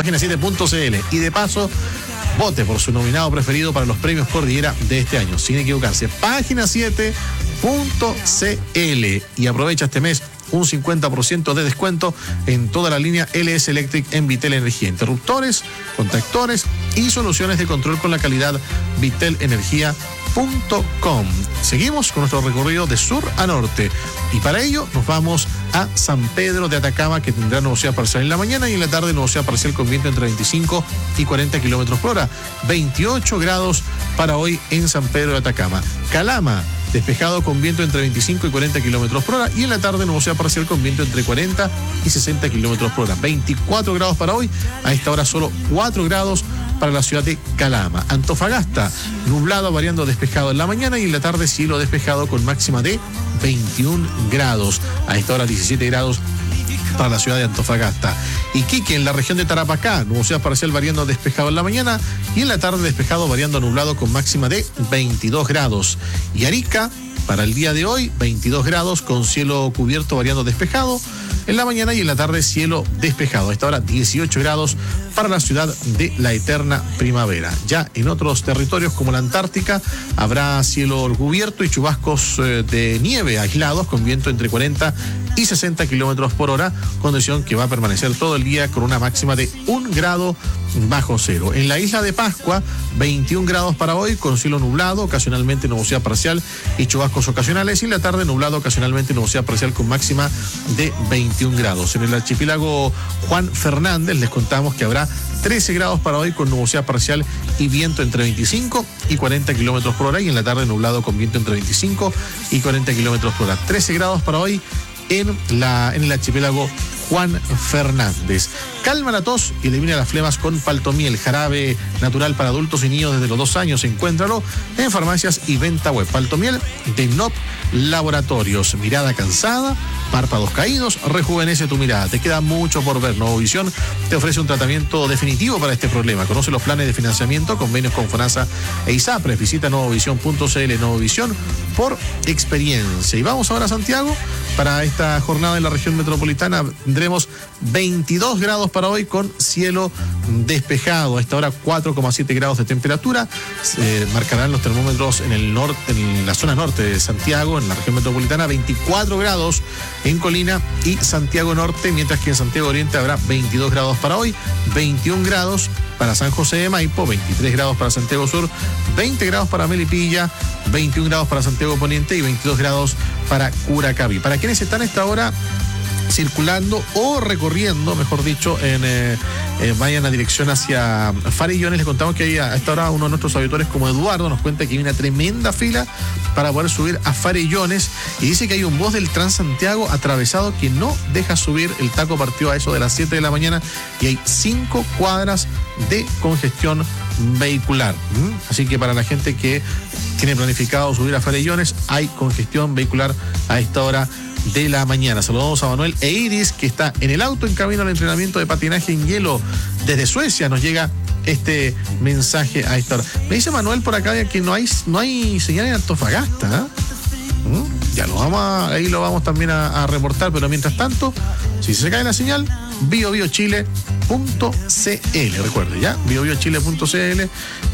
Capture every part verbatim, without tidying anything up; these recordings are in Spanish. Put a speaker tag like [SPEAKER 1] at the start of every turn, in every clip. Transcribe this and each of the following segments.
[SPEAKER 1] página siete punto c l. Y de paso, vote por su nominado preferido para los premios Cordillera de este año, sin equivocarse. página siete punto c l. Y aprovecha este mes un cincuenta por ciento de descuento en toda la línea L S Electric en Vitel Energía. Interruptores, contactores y soluciones de control con la calidad vitel energía punto com. Seguimos con nuestro recorrido de sur a norte y para ello nos vamos a San Pedro de Atacama, que tendrá nubosidad parcial en la mañana y en la tarde nubosidad parcial con viento entre veinticinco y cuarenta kilómetros por hora. veintiocho grados para hoy en San Pedro de Atacama. Calama, despejado con viento entre veinticinco y cuarenta kilómetros por hora y en la tarde nubosidad parcial con viento entre cuarenta y sesenta kilómetros por hora. veinticuatro grados para hoy, a esta hora solo cuatro grados para la ciudad de Calama. Antofagasta, nublado variando despejado en la mañana y en la tarde cielo despejado con máxima de veintiún grados. A esta hora diecisiete grados para la ciudad de Antofagasta. Iquique, en la región de Tarapacá, nubosidad parcial variando despejado en la mañana y en la tarde despejado variando nublado con máxima de veintidós grados. Y Arica, para el día de hoy, veintidós grados con cielo cubierto variando despejado en la mañana y en la tarde cielo despejado. A esta hora dieciocho grados para la ciudad de la eterna primavera. Ya en otros territorios como la Antártica habrá cielo cubierto y chubascos eh, de nieve aislados con viento entre cuarenta y sesenta kilómetros por hora, condición que va a permanecer todo el día con una máxima de un grado bajo cero. En la isla de Pascua, veintiún grados para hoy con cielo nublado, ocasionalmente nubosidad parcial y chubascos ocasionales y en la tarde nublado, ocasionalmente nubosidad parcial con máxima de veintiún grados. En el archipiélago Juan Fernández les contamos que habrá trece grados para hoy con nubosidad parcial y viento entre veinticinco y cuarenta kilómetros por hora y en la tarde nublado con viento entre veinticinco y cuarenta kilómetros por hora. trece grados para hoy en, la, en el archipiélago Juan Fernández. Calma la tos y elimina las flemas con Paltomiel, jarabe natural para adultos y niños desde los dos años. Encuéntralo en farmacias y venta web. Paltomiel de N O P Laboratorios. Mirada cansada, párpados caídos, rejuvenece tu mirada. Te queda mucho por ver. Novovisión te ofrece un tratamiento definitivo para este problema. Conoce los planes de financiamiento, convenios con FONASA e ISAPRES. Visita novovisión punto c l. Novovisión por experiencia. Y vamos ahora a Santiago. Para esta jornada en la región metropolitana tendremos veintidós grados para hoy con cielo despejado. A esta hora cuatro coma siete grados de temperatura. Se marcarán los termómetros en el norte, en la zona norte de Santiago, en la región metropolitana, veinticuatro grados en Colina y Santiago Norte, mientras que en Santiago Oriente habrá veintidós grados para hoy, veintiún grados para San José de Maipo, veintitrés grados para Santiago Sur, veinte grados para Melipilla, veintiún grados para Santiago Poniente y veintidós grados para Curacaví. Para quienes están a esta hora circulando o recorriendo, mejor dicho, en eh, eh, vayan a dirección hacia Farellones, les contamos que hay a esta hora uno de nuestros auditores como Eduardo nos cuenta que hay una tremenda fila para poder subir a Farellones y dice que hay un bus del Transantiago atravesado que no deja subir. El taco partió a eso de las siete de la mañana y hay cinco cuadras de congestión vehicular. ¿Mm? Así que para la gente que tiene planificado subir a Farellones, hay congestión vehicular a esta hora de la mañana. Saludamos a Manuel e Iris, que está en el auto en camino al entrenamiento de patinaje en hielo desde Suecia. Nos llega este mensaje a esta hora. Me dice Manuel por acá que no hay, no hay señal en Antofagasta. ¿eh? ¿Mm? Ya lo vamos a, ahí lo vamos también a, a reportar, pero mientras tanto, si se cae la señal, bio bio chile punto c l, recuerde ya, bio bio chile punto c l.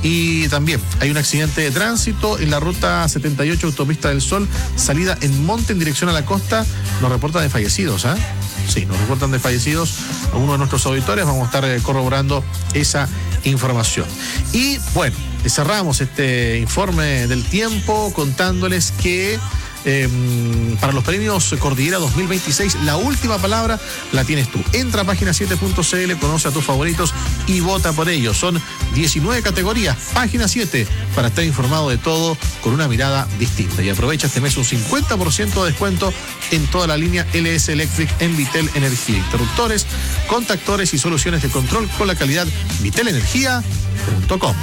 [SPEAKER 1] Y también hay un accidente de tránsito en la ruta setenta y ocho Autopista del Sol, salida en Monte en dirección a la costa. Nos reportan de fallecidos, ¿ah? ¿eh? Sí, nos reportan de fallecidos a uno de nuestros auditores. Vamos a estar eh, corroborando esa información. Y bueno, cerramos este informe del tiempo contándoles que Eh, para los premios Cordillera dos mil veintiséis, la última palabra la tienes tú. Entra a página siete punto c l, conoce a tus favoritos y vota por ellos. Son diecinueve categorías, página siete, para estar informado de todo con una mirada distinta. Y aprovecha este mes un cincuenta por ciento de descuento en toda la línea L S Electric en Vitel Energía. Interruptores, contactores y soluciones de control con la calidad vitel energía punto com.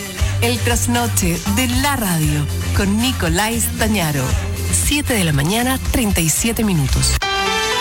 [SPEAKER 2] El trasnoche de la radio con Nicolás Dañaro. siete de la mañana, treinta y siete minutos.